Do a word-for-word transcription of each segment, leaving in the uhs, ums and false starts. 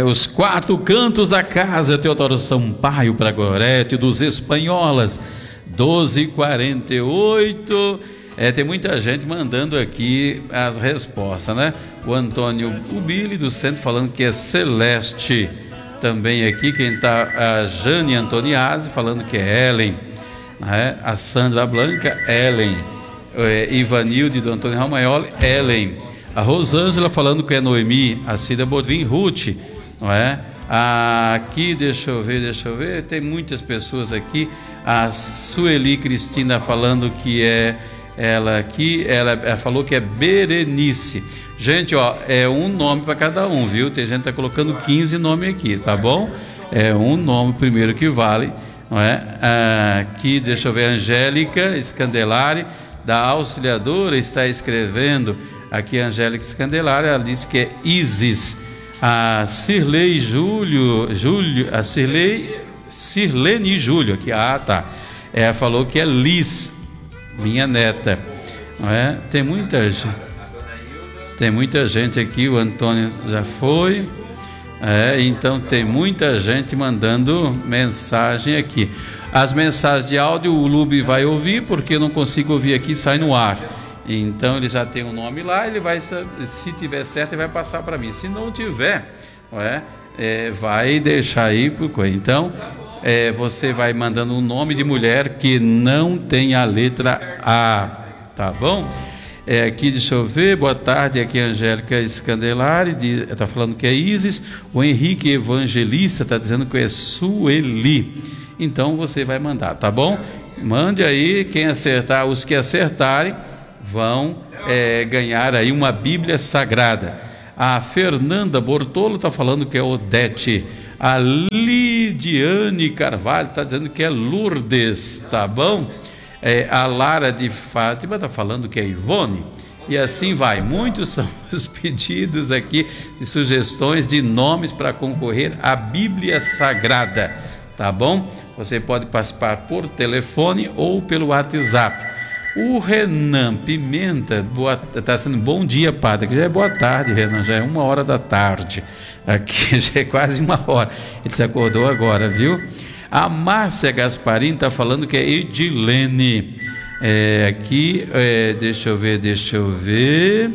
os quatro cantos da casa, Teodoro Sampaio para Gorete, dos Espanholas, doze e quarenta e oito. É, tem muita gente mandando aqui as respostas, né? O Antônio Ubili do centro falando que é Celeste. Também aqui quem está, a Jane Antoniazzi falando que é Ellen, né? A Sandra Blanca, Ellen. É, Ivanilde do Antônio Ramaioli, Ellen. A Rosângela falando que é Noemi. A Cida Bodvin, Ruth, não é? Aqui, deixa eu ver, deixa eu ver, tem muitas pessoas aqui. A Sueli Cristina falando que é ela aqui, ela, ela falou que é Berenice. Gente, ó, é um nome para cada um, viu? Tem gente que tá colocando quinze nomes aqui, tá bom? É um nome primeiro que vale, não é? Aqui, deixa eu ver, Angélica Scandelari, da Auxiliadora, está escrevendo aqui, Angélica Scandelari, ela disse que é Isis. A Cirlei Júlio, Júlio, a Cirlei, Cirlene Júlio, aqui, ah, tá. Ela falou que é Liz, minha neta, não é? Tem muita gente, tem muita gente aqui, o Antônio já foi, é, então tem muita gente mandando mensagem aqui. As mensagens de áudio o Lube vai ouvir, porque eu não consigo ouvir aqui, sai no ar. Então ele já tem um nome lá, ele vai, se tiver certo, ele vai passar para mim. Se não tiver, não é? É, vai deixar aí por coisa. Então, é, você vai mandando um nome de mulher que não tem a letra A, tá bom? É, aqui, deixa eu ver, boa tarde, aqui a Angélica Scandelari, está falando que é Isis. O Henrique Evangelista está dizendo que é Sueli. Então você vai mandar, tá bom? Mande aí, quem acertar, os que acertarem vão é, ganhar aí uma Bíblia Sagrada. A Fernanda Bortolo está falando que é Odete. A Lidiane Carvalho está dizendo que é Lourdes, tá bom? É, a Lara de Fátima está falando que é Ivone. E assim vai. Muitos são os pedidos aqui de sugestões de nomes para concorrer à Bíblia Sagrada, tá bom? Você pode participar por telefone ou pelo WhatsApp. O Renan Pimenta está sendo bom dia, padre, que já é boa tarde, Renan, já é uma hora da tarde, aqui já é quase uma hora, ele se acordou agora, viu? A Márcia Gasparini está falando que é Edilene, é, aqui, é, deixa eu ver, deixa eu ver,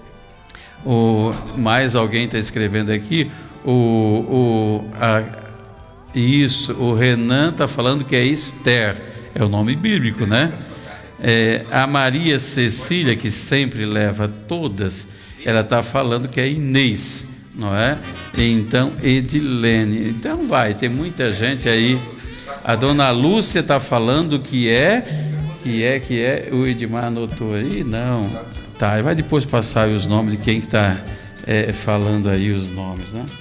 o, mais alguém está escrevendo aqui, o, o, a, isso, o Renan está falando que é Esther, é o nome bíblico, né? É, a Maria Cecília, que sempre leva todas, ela está falando que é Inês, não é? Então, Edilene. Então vai, tem muita gente aí. A dona Lúcia está falando que é, que é, que é. O Edmar anotou aí? Não. Tá, vai depois passar aí os nomes de quem está é, falando aí os nomes, né?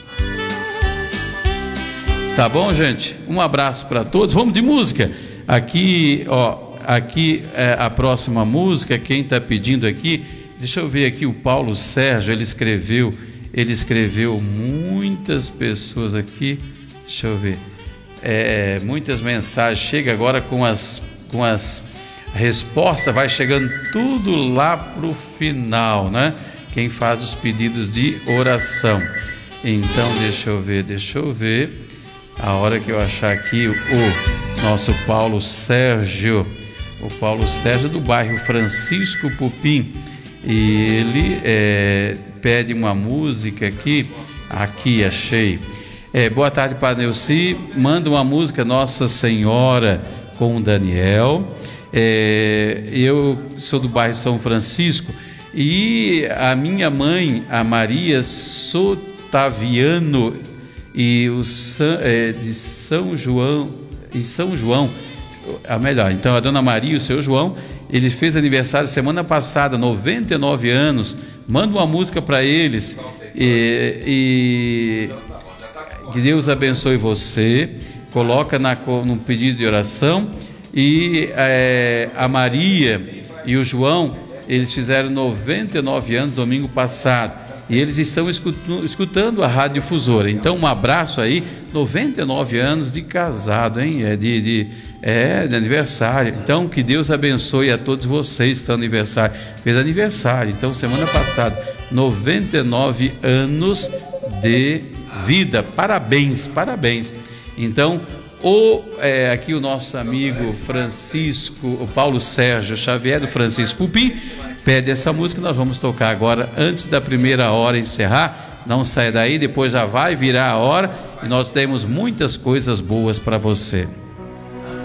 Tá bom, gente? Um abraço para todos. Vamos de música. Aqui, ó. Aqui é a próxima música, quem está pedindo aqui, deixa eu ver aqui, o Paulo Sérgio, ele escreveu, ele escreveu muitas pessoas aqui, deixa eu ver, é, muitas mensagens, chega agora com as, com as respostas, vai chegando tudo lá para o final, né? Quem faz os pedidos de oração. Então, deixa eu ver, deixa eu ver, a hora que eu achar aqui o nosso Paulo Sérgio, o Paulo Sérgio do bairro Francisco Pupim, e ele é, pede uma música aqui, aqui achei, é, boa tarde Padre Neuci, manda uma música Nossa Senhora com o Daniel, é, eu sou do bairro São Francisco, e a minha mãe, a Maria Sotaviano, e o é, de São João, em São João, a melhor, então a dona Maria e o seu João, ele fez aniversário semana passada, noventa e nove anos, manda uma música para eles, e, e que Deus abençoe você, coloca na, no pedido de oração, e é, a Maria e o João, eles fizeram noventa e nove anos domingo passado, e eles estão escutando, escutando a Rádio Difusora. Então um abraço aí, noventa e nove anos de casado, hein? É de, de, é, de aniversário. Então que Deus abençoe a todos vocês que estão aniversário. Fez aniversário, então semana passada, noventa e nove anos de vida. Parabéns, parabéns. Então, o, é, aqui o nosso amigo Francisco, o Paulo Sérgio Xavier, do Francisco Pupim, pede essa música. Nós vamos tocar agora, antes da primeira hora encerrar. Não sai daí, depois já vai virar a hora e nós temos muitas coisas boas para você.